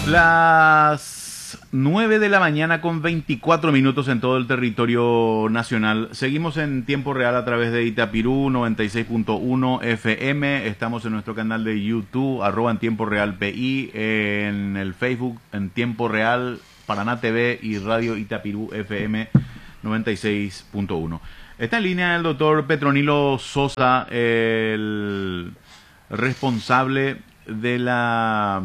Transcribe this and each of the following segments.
Las 9 de la mañana con 24 minutos en todo el territorio nacional. Seguimos en tiempo real a través de Itapirú 96.1 FM. Estamos en nuestro canal de YouTube, @ en tiempo real PI, en el Facebook en tiempo real Paraná TV y Radio Itapirú FM 96.1. Está en línea el doctor Petronilo Sosa, el responsable de la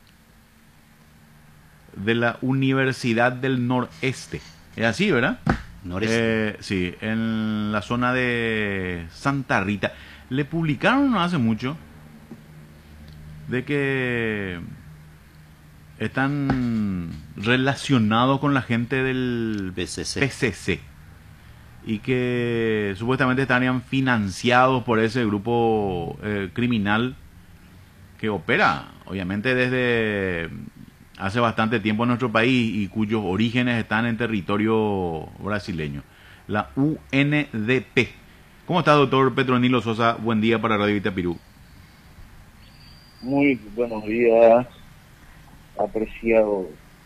Universidad del Noreste. Es así, ¿verdad? Noreste. Sí, en la zona de Santa Rita. Le publicaron no hace mucho de que están relacionados con la gente del PCC y que supuestamente estarían financiados por ese grupo criminal que opera, obviamente, desde hace bastante tiempo en nuestro país y cuyos orígenes están en territorio brasileño. La UNDP. ¿Cómo está, doctor Petronilo Sosa? Buen día para Radio Itapirú. Muy buenos días, apreciado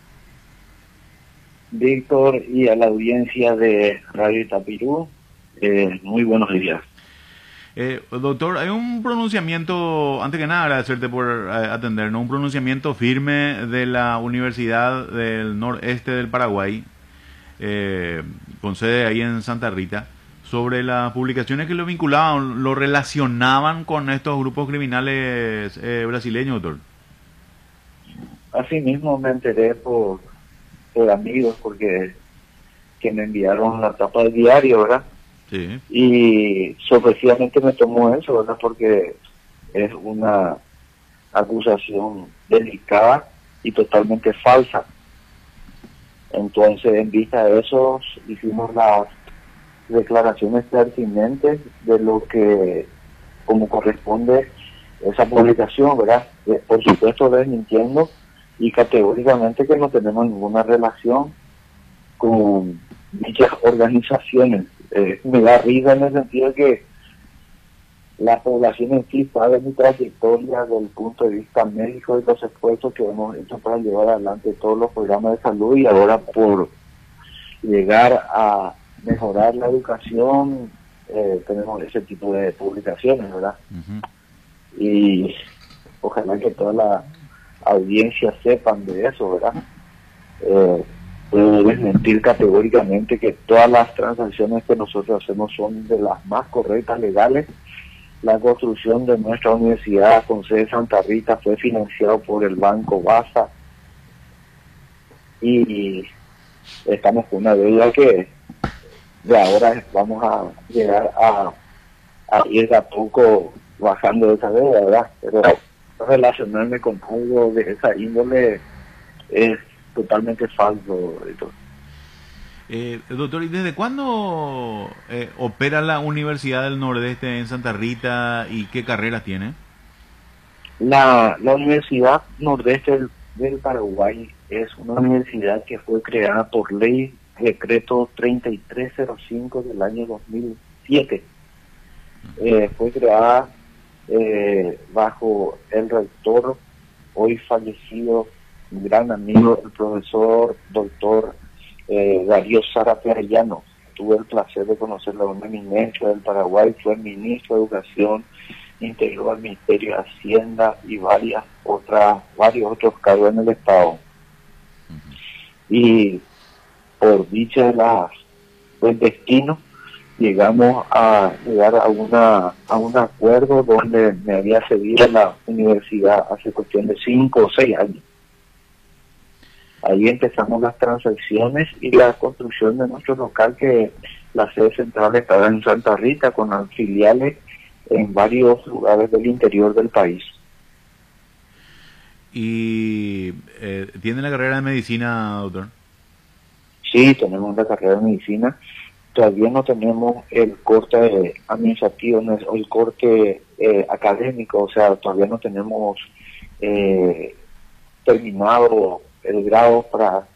Víctor, y a la audiencia de Radio Itapirú. Muy buenos días. Doctor, hay un pronunciamiento, antes que nada agradecerte por atendernos, un pronunciamiento firme de la Universidad del Noreste del Paraguay, con sede ahí en Santa Rita, sobre las publicaciones que lo vinculaban, lo relacionaban con estos grupos criminales brasileños, doctor. Así mismo me enteré por amigos, porque que me enviaron la tapa del diario, ¿verdad? Sí. Y sorpresivamente me tomó eso, ¿verdad? Porque es una acusación delicada y totalmente falsa. Entonces, en vista de eso, hicimos las declaraciones pertinentes de lo que, como corresponde, esa publicación, ¿verdad? Por supuesto, desmintiendo y categóricamente que no tenemos ninguna relación con dichas organizaciones. Me da risa en el sentido de que la población en sí sabe mi trayectoria desde el punto de vista médico y los esfuerzos que hemos hecho para llevar adelante todos los programas de salud, y ahora por llegar a mejorar la educación tenemos ese tipo de publicaciones, ¿verdad? Uh-huh. Y ojalá que toda la audiencia sepan de eso, ¿verdad? Puedo desmentir categóricamente que todas las transacciones que nosotros hacemos son de las más correctas, legales. La construcción de nuestra universidad con sede Santa Rita fue financiado por el Banco Baza, y estamos con una deuda que de ahora vamos a llegar a ir de a poco bajando de esa deuda, ¿verdad? Pero relacionarme con algo de esa índole es totalmente falso. Doctor, ¿y desde cuándo opera la Universidad del Nordeste en Santa Rita y qué carreras tiene? La Universidad Nordeste del Paraguay es una universidad que fue creada por ley decreto 3305 del año 2007. Fue creada bajo el rector, hoy fallecido, un gran amigo, el profesor doctor Darío Zárate Arellano. Tuve el placer de conocerlo, una eminencia del Paraguay, fue ministro de Educación, integró al Ministerio de Hacienda y varios otros cargos en el Estado. Y por dicha del destino, llegamos a llegar a un acuerdo donde me había cedido la universidad hace cuestión de 5 o 6 años. Ahí empezamos las transacciones y la construcción de nuestro local, que la sede central estaba en Santa Rita, con filiales en varios lugares del interior del país. ¿Y tiene la carrera de medicina, doctor? Sí, tenemos la carrera de medicina. Todavía no tenemos el corte administrativo o el corte académico, o sea, todavía no tenemos terminado el grado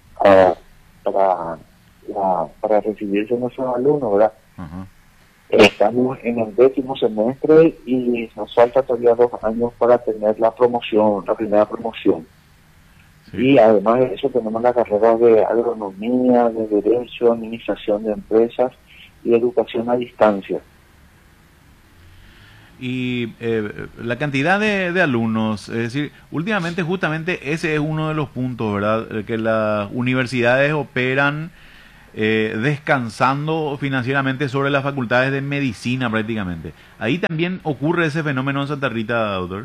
para recibirse nuestros alumnos, ¿verdad? Uh-huh. Estamos en el 10º semestre y nos falta todavía 2 años para tener la promoción, la primera promoción. Sí. Y además de eso tenemos la carrera de agronomía, de derecho, administración de empresas y educación a distancia. Y la cantidad de alumnos, es decir, últimamente justamente ese es uno de los puntos, ¿verdad? Que las universidades operan descansando financieramente sobre las facultades de medicina prácticamente. Ahí también ocurre ese fenómeno en Santa Rita, doctor.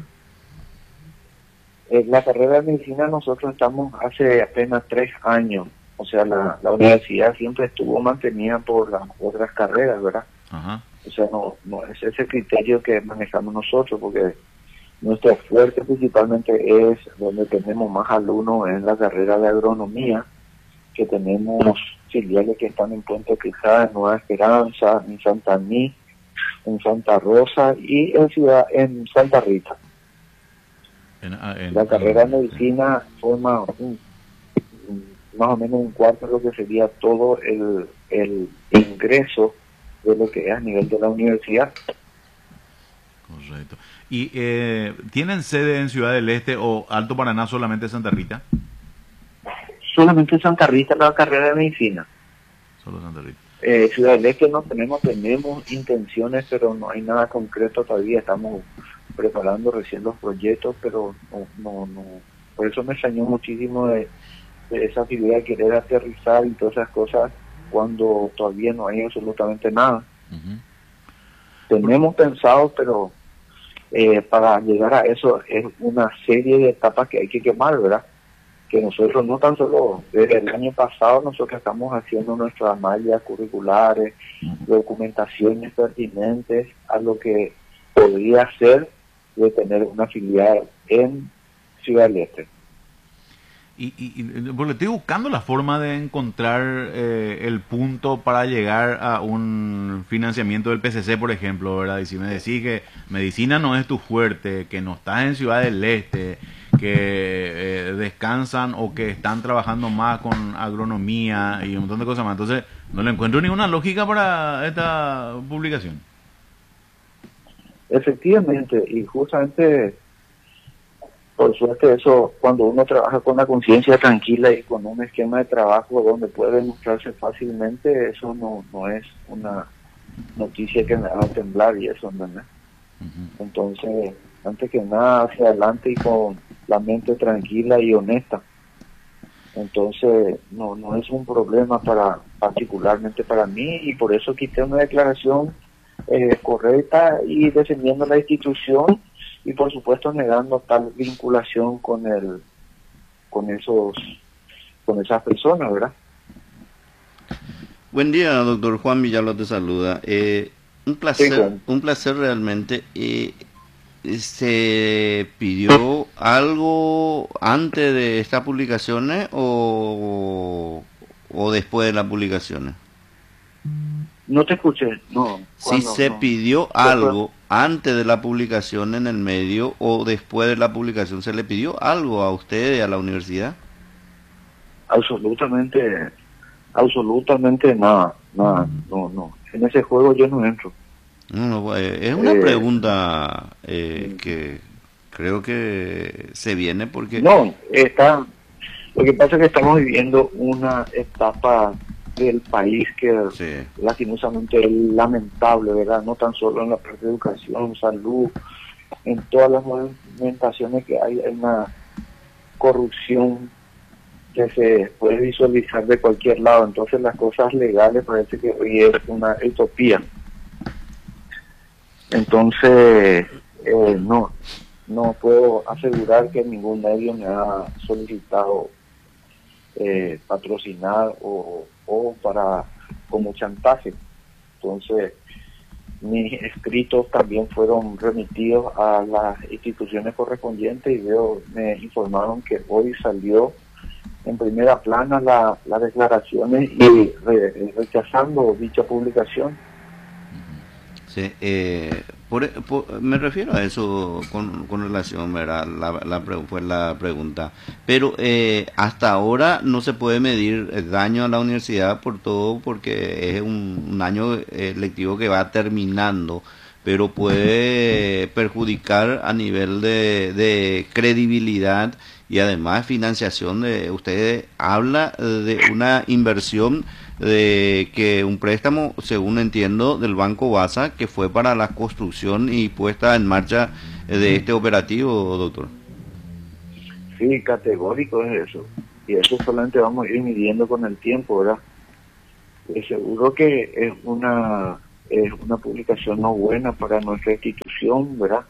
La carrera de medicina nosotros estamos hace apenas 3 años, o sea, la universidad siempre estuvo mantenida por las otras carreras, ¿verdad? Ajá. O sea, no es ese criterio que manejamos nosotros, porque nuestro fuerte principalmente es donde tenemos más alumnos en la carrera de agronomía, que tenemos filiales que están en Puente Quijada, en Nueva Esperanza, en Santa Aní, en Santa Rosa y en Santa Rita. La carrera de medicina forma más o menos un cuarto de lo que sería todo el ingreso de lo que es a nivel de la universidad. Correcto. ¿Y tienen sede en Ciudad del Este o Alto Paraná solamente Santa Rita? Solamente en Santa Rita la carrera de medicina. Solo Santa Rita. Ciudad del Este no tenemos intenciones, pero no hay nada concreto todavía. Estamos preparando recién los proyectos, pero no. Por eso me extrañó muchísimo de esa actividad de querer aterrizar y todas esas cosas cuando todavía no hay absolutamente nada. Uh-huh. Tenemos pensado, pero para llegar a eso es una serie de etapas que hay que quemar, ¿verdad? Que nosotros no tan solo desde el año pasado nosotros estamos haciendo nuestras mallas curriculares, documentaciones pertinentes a lo que podría ser de tener una filial en Ciudad del Este. Porque estoy buscando la forma de encontrar el punto para llegar a un financiamiento del PCC, por ejemplo, ¿verdad? Y si me decís que medicina no es tu fuerte, que no estás en Ciudad del Este, que descansan o que están trabajando más con agronomía y un montón de cosas más, entonces no le encuentro ninguna lógica para esta publicación. Efectivamente, y justamente por suerte eso, cuando uno trabaja con la conciencia tranquila y con un esquema de trabajo donde puede demostrarse fácilmente, eso no es una noticia que me haga temblar y eso, ¿verdad? Uh-huh. Entonces, antes que nada, hacia adelante y con la mente tranquila y honesta. Entonces, no es un problema particularmente para mí, y por eso quité una declaración correcta y defendiendo la institución, y por supuesto negando tal vinculación con esas personas, ¿verdad? Buen día, doctor Juan Villalba te saluda. Un placer realmente. ¿Se pidió algo antes de estas publicaciones o después de las publicaciones? No te escuché, no. Si se pidió algo antes de la publicación en el medio o después de la publicación, ¿se le pidió algo a usted y a la universidad? Absolutamente nada, no. En ese juego yo no entro. No, es una pregunta que creo que se viene porque... No, lo que pasa es que estamos viviendo una etapa del país que sí, lastimosamente es lamentable, ¿verdad? No tan solo en la parte de educación, salud, en todas las movimentaciones que hay una corrupción que se puede visualizar de cualquier lado. Entonces las cosas legales parece que hoy es una utopía. Entonces no puedo asegurar que ningún medio me ha solicitado patrocinar o para como chantaje. Entonces mis escritos también fueron remitidos a las instituciones correspondientes y me informaron que hoy salió en primera plana las declaraciones y rechazando dicha publicación. Sí, me refiero a eso con relación, ¿verdad? Fue la pregunta. Pero hasta ahora no se puede medir daño a la universidad por todo, porque es un año lectivo que va terminando, pero puede perjudicar a nivel de credibilidad y además financiación usted habla de una inversión de que un préstamo, según entiendo, del Banco Basa, que fue para la construcción y puesta en marcha de este operativo, doctor. Sí, categórico es eso. Y eso solamente vamos a ir midiendo con el tiempo, ¿verdad? Seguro que es una publicación no buena para nuestra institución, ¿verdad?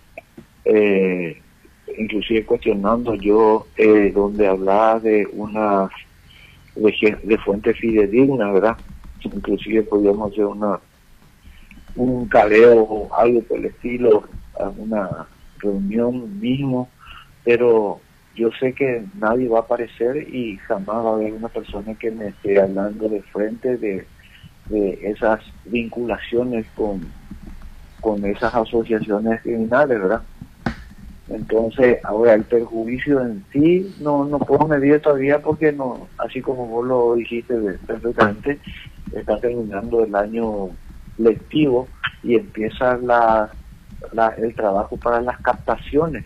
Inclusive cuestionando yo donde hablaba de una de fuente fidedigna, ¿verdad? Inclusive podríamos hacer un careo o algo por el estilo, a una reunión mismo, pero yo sé que nadie va a aparecer y jamás va a haber una persona que me esté hablando de frente de esas vinculaciones con esas asociaciones criminales, ¿verdad? Entonces, ahora el perjuicio en sí no puedo medir todavía porque no, así como vos lo dijiste perfectamente, está terminando el año lectivo y empieza el trabajo para las captaciones.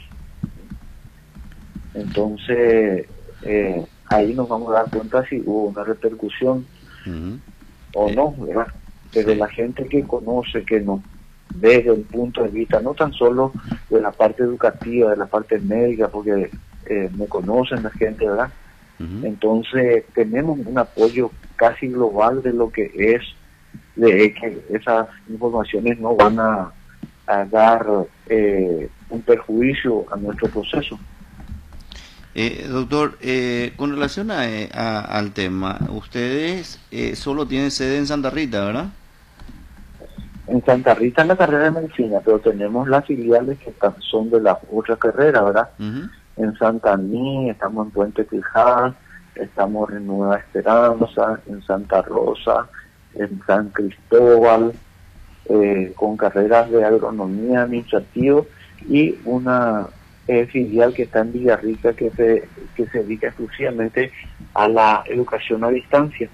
Entonces, ahí nos vamos a dar cuenta si hubo una repercusión o no, ¿verdad? Pero la gente que conoce, que nos ve desde un punto de vista, no tan solo de la parte educativa, de la parte médica, porque me conocen la gente, ¿verdad? Entonces, tenemos un apoyo casi global de lo que es, de que esas informaciones no van a dar un perjuicio a nuestro proceso. Doctor, con relación al tema, ustedes solo tienen sede en Santa Rita, ¿verdad? En Santa Rita en la carrera de medicina, pero tenemos las filiales que son de las otras carreras, ¿verdad? En Santa Aní, estamos en Puente Quijal, estamos en Nueva Esperanza, en Santa Rosa, en San Cristóbal, con carreras de agronomía administrativa y una filial que está en Villarrica que se dedica exclusivamente a la educación a distancia.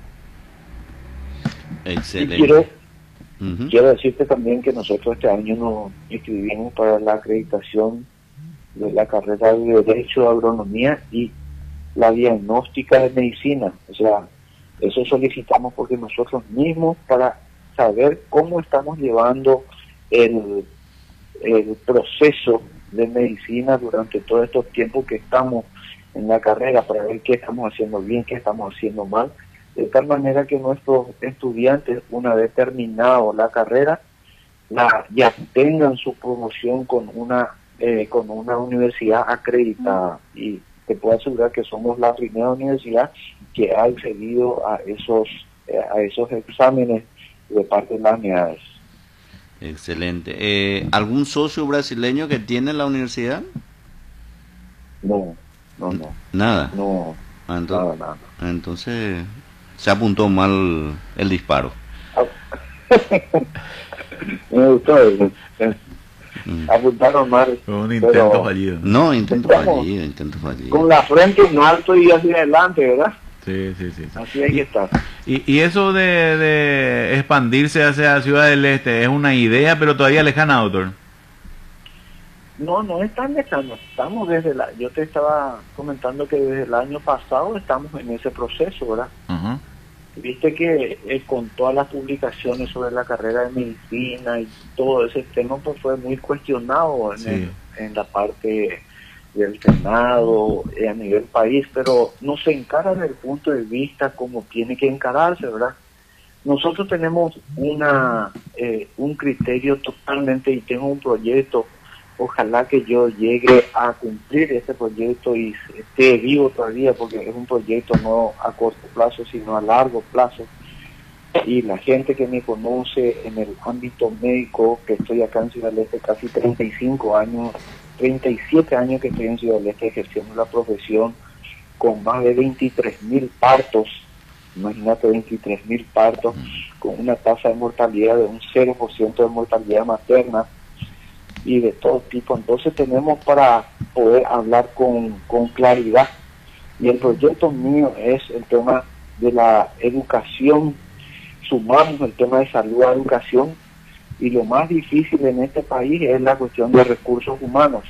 Excelente. Quiero decirte también que nosotros este año nos inscribimos para la acreditación de la carrera de Derecho de Agronomía y la diagnóstica de medicina. O sea, eso solicitamos porque nosotros mismos, para saber cómo estamos llevando el proceso de medicina durante todos estos tiempos que estamos en la carrera, para ver qué estamos haciendo bien, qué estamos haciendo mal, de tal manera que nuestros estudiantes, una vez terminado la carrera, ya tengan su promoción con una universidad acreditada. Y te puedo asegurar que somos la primera universidad que ha accedido a esos exámenes de parte de las unidades. Excelente. ¿Algún socio brasileño que tiene la universidad? No. Nada. No, nada. Entonces se apuntó mal el disparo. Me gustó eso. Apuntaron mal. Fue un intento fallido. No, intento fallido. Con la frente en alto y hacia adelante, ¿verdad? Sí. Así hay que estar. Y eso de expandirse hacia Ciudad del Este es una idea, pero todavía lejana, doctor. No es tan lejano. Estamos yo te estaba comentando que desde el año pasado estamos en ese proceso, ¿verdad? Viste que con todas las publicaciones sobre la carrera de medicina y todo ese tema, pues fue muy cuestionado en la parte del Senado, a nivel país, pero no se encara desde el punto de vista como tiene que encararse, ¿verdad? Nosotros tenemos un criterio totalmente, y tengo un proyecto, ojalá que yo llegue a cumplir este proyecto y esté vivo todavía, porque es un proyecto no a corto plazo, sino a largo plazo. Y la gente que me conoce en el ámbito médico, que estoy acá en Ciudad del Este casi 35 años, 37 años que estoy en Ciudad del Este ejerciendo la profesión, con más de 23.000 partos, imagínate 23.000 partos, con una tasa de mortalidad de un 0% de mortalidad materna, y de todo tipo. Entonces tenemos para poder hablar con claridad, y el proyecto mío es el tema de la educación. Sumamos el tema de salud a educación, y lo más difícil en este país es la cuestión de recursos humanos.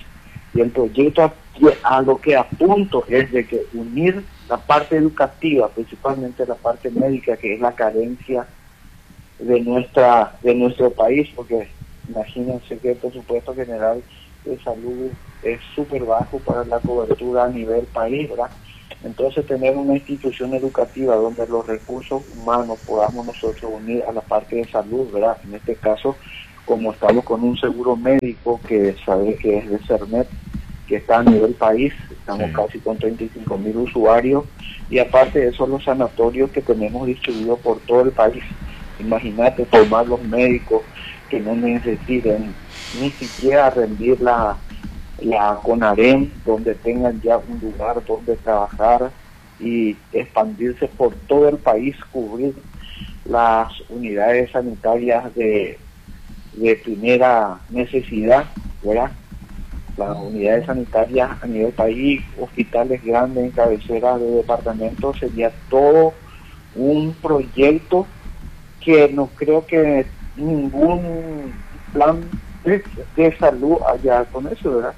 Y el proyecto a lo que apunto es de que unir la parte educativa, principalmente la parte médica, que es la carencia de nuestro país, porque imagínense que el presupuesto general de salud es súper bajo para la cobertura a nivel país, ¿verdad? Entonces tener una institución educativa donde los recursos humanos podamos nosotros unir a la parte de salud, ¿verdad? En este caso, como estamos con un seguro médico que sabe que es de CERMET, que está a nivel país, estamos casi con 35.000 usuarios, y aparte de eso los sanatorios que tenemos distribuidos por todo el país. Imagínate formar los médicos que no necesiten ni siquiera rendir la CONAREM, donde tengan ya un lugar donde trabajar y expandirse por todo el país, cubrir las unidades sanitarias de primera necesidad, ¿verdad? Las unidades sanitarias a nivel país, hospitales grandes en cabecera de departamento, sería todo un proyecto que no creo que ningún plan de salud haya con eso, ¿verdad?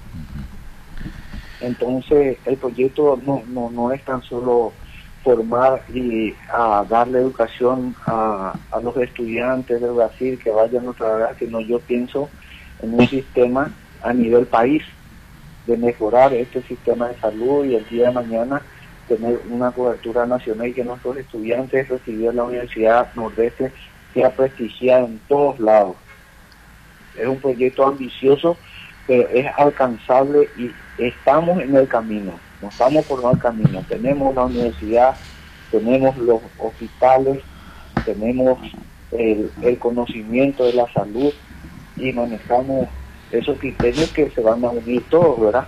Entonces el proyecto no es tan solo formar y darle educación a los estudiantes de Brasil que vayan a trabajar, sino yo pienso en un sistema a nivel país de mejorar este sistema de salud y el día de mañana tener una cobertura nacional y que nuestros estudiantes reciban la Universidad Nordeste sea prestigiada en todos lados. Es un proyecto ambicioso, pero es alcanzable y estamos en el camino, no estamos por mal camino. Tenemos la universidad, tenemos los hospitales, tenemos el conocimiento de la salud y manejamos esos criterios que se van a unir todos, ¿verdad?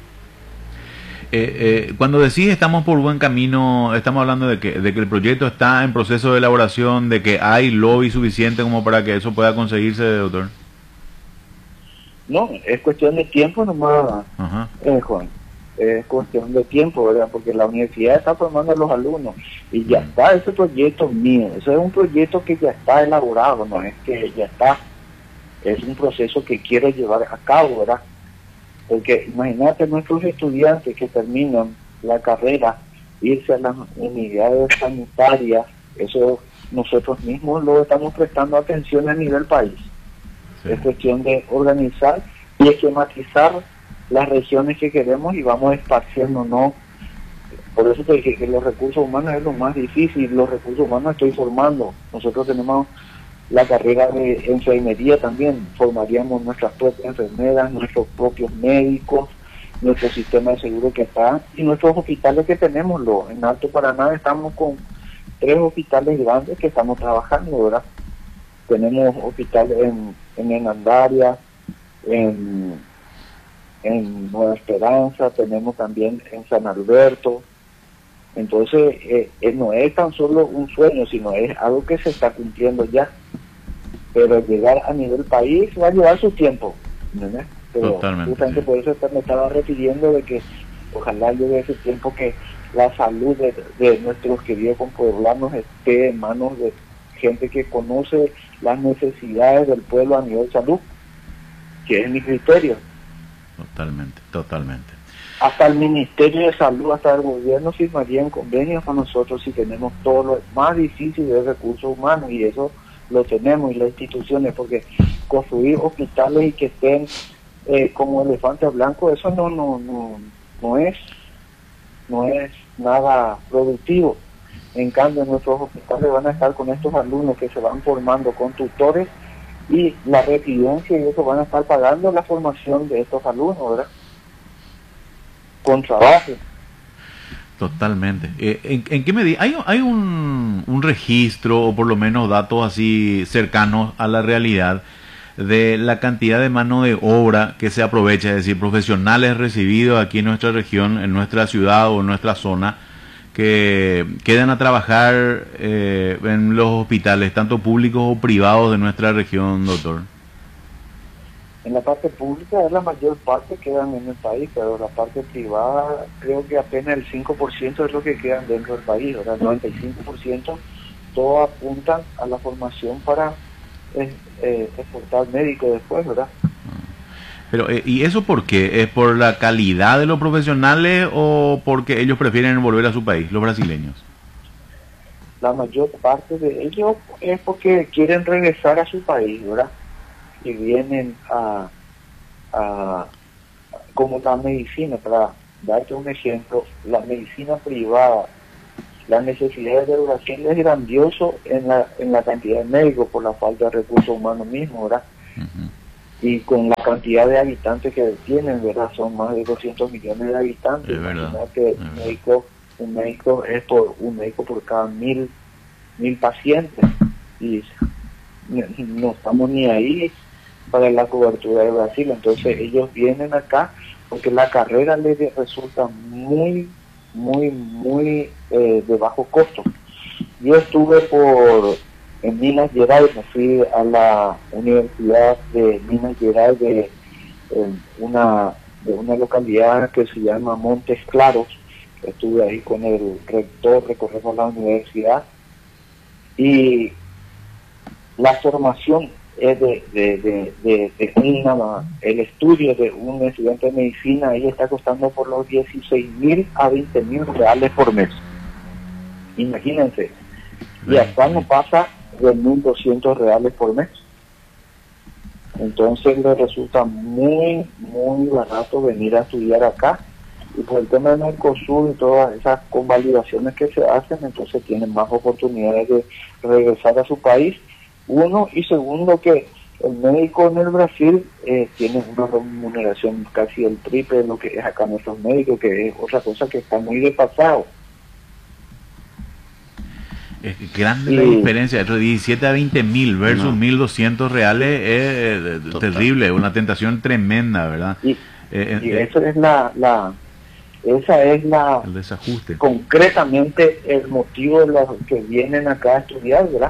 Cuando decís estamos por buen camino, estamos hablando de que el proyecto está en proceso de elaboración, de que hay lobby suficiente como para que eso pueda conseguirse, doctor. No, es cuestión de tiempo nomás, Juan. Es cuestión de tiempo, ¿verdad? Porque la universidad está formando a los alumnos y ya está ese proyecto mío. Ese es un proyecto que ya está elaborado, no es que ya está. Es un proceso que quiero llevar a cabo, ¿verdad? Porque imagínate nuestros estudiantes que terminan la carrera, irse a las unidades sanitarias, eso nosotros mismos lo estamos prestando atención a nivel país. Sí. Es cuestión de organizar y esquematizar las regiones que queremos y vamos esparciéndonos. Por eso te dije que los recursos humanos es lo más difícil, los recursos humanos estoy formando. Nosotros tenemos la carrera de enfermería también, formaríamos nuestras propias enfermeras, nuestros propios médicos, nuestro sistema de seguro que está y nuestros hospitales que tenemos. En Alto Paraná estamos con 3 hospitales grandes que estamos trabajando, ¿verdad? Tenemos hospitales en Enandaria, en Nueva Esperanza, tenemos también en San Alberto. Entonces no es tan solo un sueño, sino es algo que se está cumpliendo ya. Pero llegar a nivel país va a llevar su tiempo, ¿verdad? Pero totalmente, justamente por eso me estaba refiriendo de que ojalá llegue ese tiempo que la salud de nuestros queridos compueblanos esté en manos de gente que conoce las necesidades del pueblo a nivel salud, que es mi criterio. Totalmente. Hasta el Ministerio de Salud, hasta el gobierno firmarían convenios con nosotros si tenemos todo lo más difícil de recursos humanos, y eso lo tenemos, y las instituciones, porque construir hospitales y que estén como elefante blanco, eso no es nada productivo. En cambio, nuestros hospitales van a estar con estos alumnos que se van formando con tutores y la residencia, y eso van a estar pagando la formación de estos alumnos, ¿verdad? Con trabajo. Totalmente. ¿En qué medida? ¿Hay un registro o por lo menos datos así cercanos a la realidad de la cantidad de mano de obra que se aprovecha, es decir, profesionales recibidos aquí en nuestra región, en nuestra ciudad o en nuestra zona, que quedan a trabajar en los hospitales, tanto públicos o privados de nuestra región, doctor? En la parte pública es la mayor parte quedan en el país, pero la parte privada creo que apenas el 5% es lo que quedan dentro del país, ¿verdad? El 95% todos apuntan a la formación para exportar médicos después, ¿verdad? Pero, ¿y eso por qué? ¿Es por la calidad de los profesionales o porque ellos prefieren volver a su país, los brasileños? La mayor parte de ellos es porque quieren regresar a su país, ¿verdad? Y vienen a como la medicina, para darte un ejemplo, la medicina privada, las necesidades de Brasil es grandioso en la cantidad de médicos por la falta de recursos humanos mismos, ¿verdad? Ujú. Y con la cantidad de habitantes que tienen, ¿verdad? Son más de 200 millones de habitantes. Es verdad, Imagínate, es verdad. un médico es un médico por cada mil pacientes, y no estamos ni ahí para la cobertura de Brasil. Entonces ellos vienen acá porque la carrera les resulta muy de bajo costo. Yo estuve en Minas Gerais, me fui a la Universidad de Minas Gerais de una localidad que se llama Montes Claros. Estuve ahí con el rector, recorrimos la universidad, y la formación es el estudio de un estudiante de medicina ahí está costando por los 16.000 a 20.000 reales por mes. Imagínense. Y acá no pasa de 1.200 reales por mes. Entonces le resulta muy barato venir a estudiar acá. Y por el tema del Mercosur y todas esas convalidaciones que se hacen, entonces tienen más oportunidades de regresar a su país. Uno, y segundo, que el médico en el Brasil tiene una remuneración casi el triple de lo que es acá nuestros médicos, que es otra cosa que está muy desfasado. Es grande la diferencia, entre 17 a 20.000 versus 1.200 reales, es terrible, una tentación tremenda, ¿verdad? Y eso es el desajuste. Concretamente el motivo de los que vienen acá a estudiar, ¿verdad?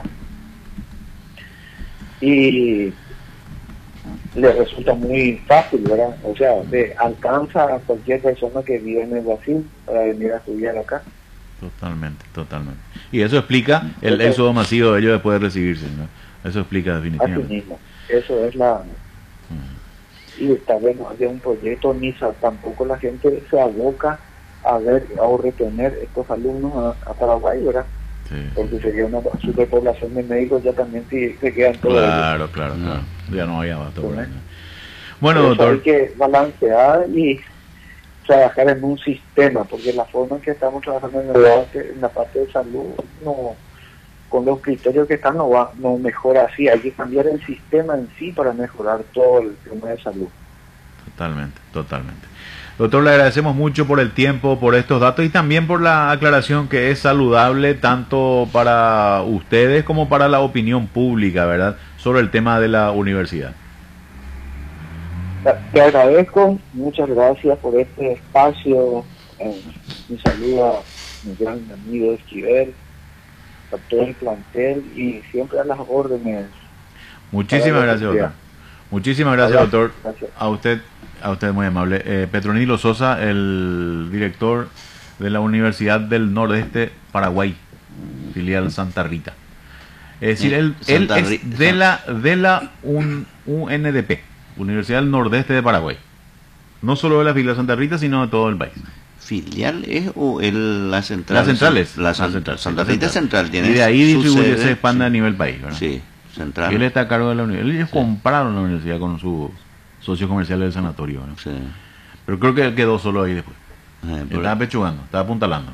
Y le resulta muy fácil, ¿verdad? O sea, alcanza a cualquier persona que vive en el Brasil para venir a estudiar acá. Totalmente. Y eso explica el éxodo masivo de ellos después de recibirse, ¿no? Eso explica definitivamente. Así mismo. Eso es y tal vez no haya un proyecto, ni tampoco la gente se aboca a ver o retener estos alumnos a Paraguay, ¿verdad? Sí. Porque sería una superpoblación de médicos, ya también se quedan todos ellos. Claro. Ya no había abasto por ahí. Bueno, doctor, hay que balancear y trabajar en un sistema, porque la forma en que estamos trabajando en la parte de salud, no, con los criterios que están, no mejora así. Hay que cambiar el sistema en sí para mejorar todo el tema de salud. Totalmente. Doctor, le agradecemos mucho por el tiempo, por estos datos y también por la aclaración que es saludable tanto para ustedes como para la opinión pública, ¿verdad?, sobre el tema de la universidad. Te agradezco, muchas gracias por este espacio. Mi saludo a mi gran amigo Esquivel, a todo el plantel y siempre a las órdenes. Muchísimas gracias, doctor. Muchísimas gracias, doctor. Gracias. A usted muy amable. Petronilo Sosa, el director de la Universidad del Nordeste Paraguay, filial Santa Rita. Es decir, él es de la UNDP, Universidad del Nordeste de Paraguay. No solo de la filial Santa Rita, sino de todo el país. ¿Filial es o la central? La central es. La central. Santa Rita Central tiene. Y de ahí distribuye, sede, se expande sí, a nivel país, ¿verdad? Sí, central. Y él está a cargo de la universidad. Ellos compraron la universidad con sus socios comerciales del sanatorio, ¿no? Sí. Pero creo que quedó solo ahí después. Pero Estaba pechugando, estaba apuntalando.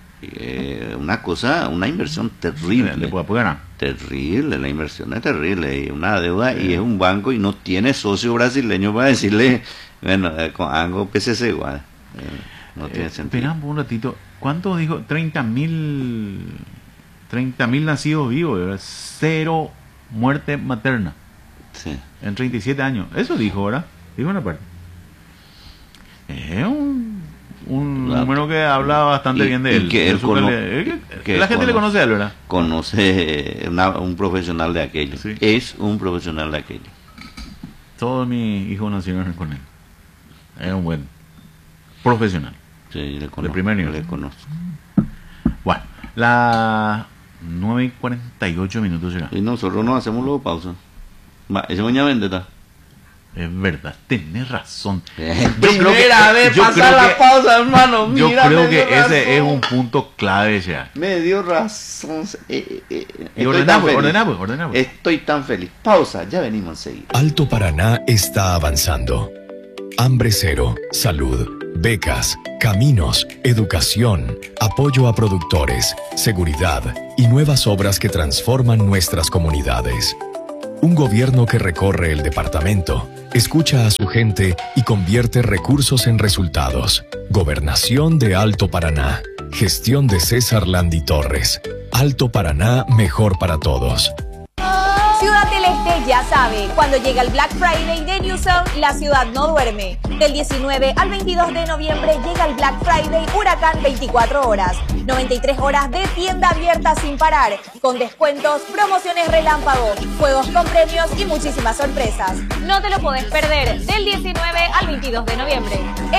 Una inversión terrible. Le puede apoyar. Terrible, la inversión es terrible. Y una deuda, y es un banco y no tiene socio brasileño para decirle, bueno, con algo PCC igual. No tiene sentido. Esperamos un ratito. ¿Cuánto dijo? 30.000 nacidos vivos, ¿verdad? 0 muerte materna. Sí. En 37 años. Eso dijo, ¿verdad? Dijo una parte. Es un número que habla bastante bien de él. Que la gente le conoce a él, ¿verdad? Conoce un profesional de aquello. Sí. Es un profesional de aquello. Todos mis hijos nacieron con él. Es un buen profesional. Sí, le conozco, de primer nivel. Le conozco. Bueno, las 9:48 llega. Y nosotros no hacemos luego pausa. Ese mañana vende, ¿está? Es verdad, tenés razón. Primera vez pasar la pausa, hermano. Yo Mira, creo me dio que ese razón. es un punto clave ya. Me dio razón. Y ordenamos. Estoy tan feliz. Pausa, ya venimos enseguida. Alto Paraná está avanzando. Hambre cero, salud, becas, caminos, educación, apoyo a productores, seguridad y nuevas obras que transforman nuestras comunidades. Un gobierno que recorre el departamento, escucha a su gente y convierte recursos en resultados. Gobernación de Alto Paraná. Gestión de César Landi Torres. Alto Paraná, mejor para todos. Ciudad del Este ya sabe, cuando llega el Black Friday de Newcell, la ciudad no duerme. Del 19 al 22 de noviembre llega el Black Friday Huracán 24 horas. 93 horas de tienda abierta sin parar, con descuentos, promociones relámpago, juegos con premios y muchísimas sorpresas. No te lo podés perder del 19 al 22 de noviembre.